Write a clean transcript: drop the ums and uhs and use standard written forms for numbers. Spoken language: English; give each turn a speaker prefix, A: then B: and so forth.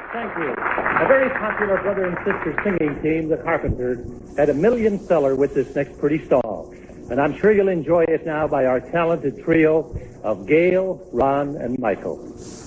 A: Thank you. A very popular brother and sister singing team, the Carpenters, had a million seller with this next pretty song. And I'm sure you'll enjoy it now by our talented trio of Gail, Ron, and Michael.